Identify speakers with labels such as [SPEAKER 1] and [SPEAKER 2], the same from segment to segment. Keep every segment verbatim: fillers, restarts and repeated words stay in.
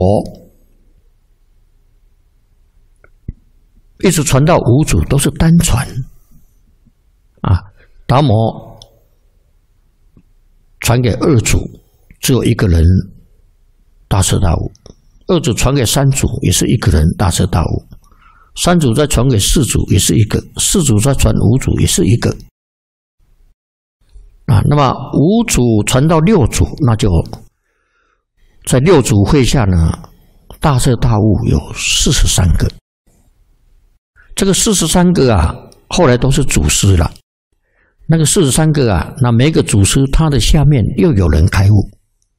[SPEAKER 1] 一直传到五祖都是单传啊。达摩传给二祖，只有一个人大彻大悟；二祖传给三祖，也是一个人大彻大悟；三祖再传给四祖，也是一个；四祖再传五祖，也是一个。啊，那么五祖传到六祖，那就在六祖会下呢，大彻大悟有四十三个。这个四十三个啊，后来都是祖师了。那个四十三个啊，那每个祖师他的下面又有人开悟。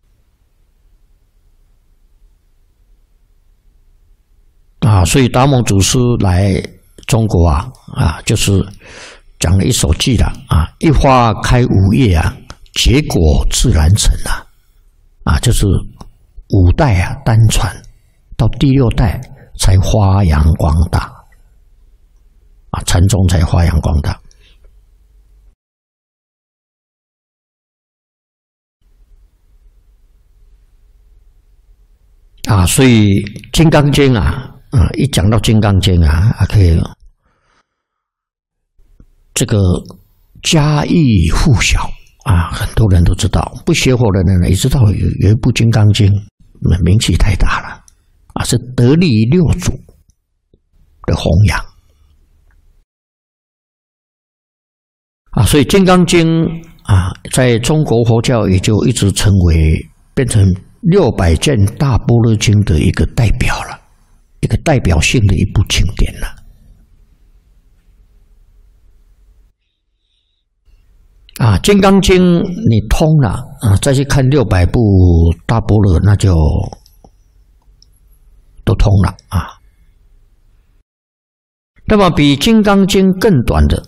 [SPEAKER 1] 啊，所以达摩祖师来中国啊，啊，就是讲了一首偈了啊，一花开五叶啊，结果自然成啊，啊，就是五代啊单传，到第六代才发扬光大，啊，禅宗才发扬光大。啊，所以《金刚经》啊，啊，一讲到《金刚经》啊，啊，可以这个家喻户晓啊，很多人都知道。不学佛的人也知道有有一部《金刚经》，名气太大了啊，是得利于六祖的弘扬啊，所以《金刚经》啊，在中国佛教也就一直成为变成六百卷大般若经的一个代表了，一个代表性的一部经典了。啊，《金刚经》你通了啊，再去看六百部大般若，那就都通了啊。那么比《金刚经》更短的，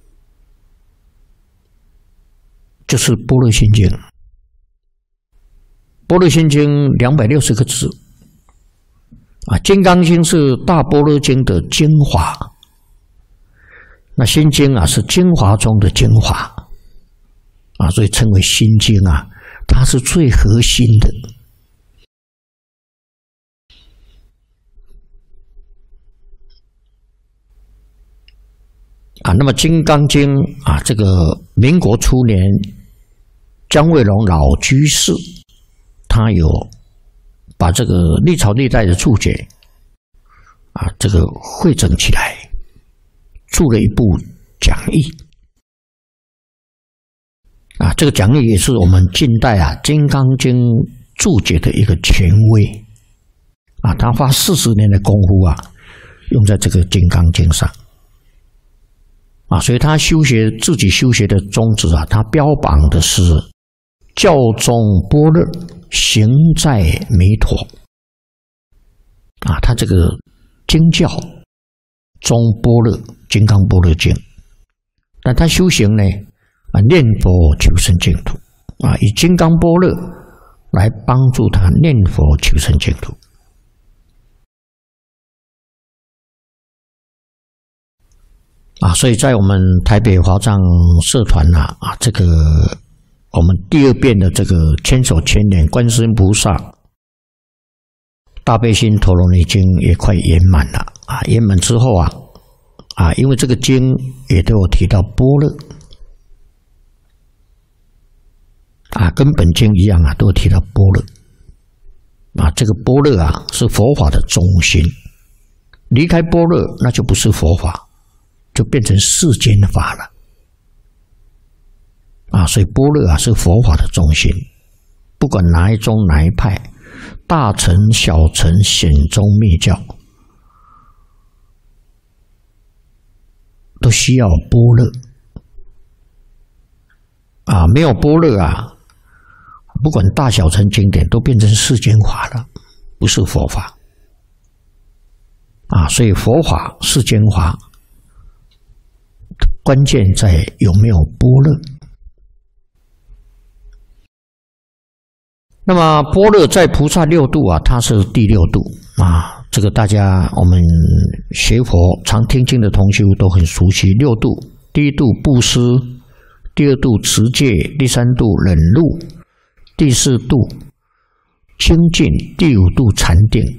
[SPEAKER 1] 就是《般若心经》。《般若心经》两百六十个字啊，《金刚经》是大般若经的精华，那心经啊是精华中的精华啊，所以称为心经啊，它是最核心的啊。那么《金刚经》啊，这个民国初年，姜卫龙老居士他有把这个历朝历代的注解啊，这个汇整起来，著了一部讲义啊。这个讲义也是我们近代啊《金刚经》注解的一个权威啊。他花四十年的功夫啊，用在这个《金刚经》上啊，所以他修学自己修学的宗旨啊，他标榜的是教中般若，行在弥陀啊，他这个经教中般若金刚般若经，但他修行呢啊，念佛求生净土啊，以金刚般若来帮助他念佛求生净土啊。所以在我们台北华藏社团啊啊，这个我们第二遍的这个千手千眼观世音菩萨大悲心陀罗尼经也快圆满了啊！圆满之后啊啊，因为这个经也都有提到般若啊，跟本经一样啊，都有提到般若啊。这个般若啊是佛法的中心，离开般若那就不是佛法，就变成世间法了。啊，所以般若啊是佛法的中心，不管哪一宗哪一派，大乘、小乘、显宗、密教，都需要般若。啊，没有般若啊，不管大小乘经典都变成世间法了，不是佛法。啊，所以佛法、世间法，关键在有没有般若。那么般若在菩萨六度啊，它是第六度啊，这个大家我们学佛常听经的同修都很熟悉。六度，第一度布施，第二度持戒，第三度忍辱，第四度精进第五度禅定